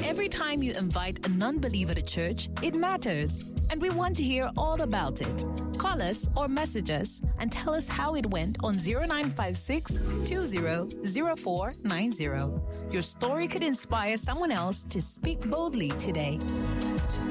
Every time you invite a non-believer to church, it matters, and we want to hear all about it. Call us or message us and tell us how it went on 0956 200490. Your story could inspire someone else to speak boldly today.